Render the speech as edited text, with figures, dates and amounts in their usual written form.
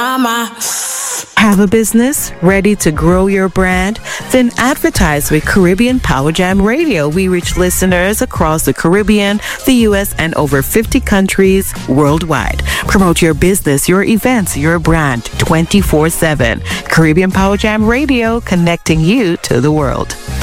Have a business ready to grow your brand? Then advertise with Caribbean Power Jam Radio. We reach listeners across the Caribbean, the U.S., and over 50 countries worldwide. Promote your business, your events, your brand 24/7. Caribbean Power Jam Radio, connecting you to the world.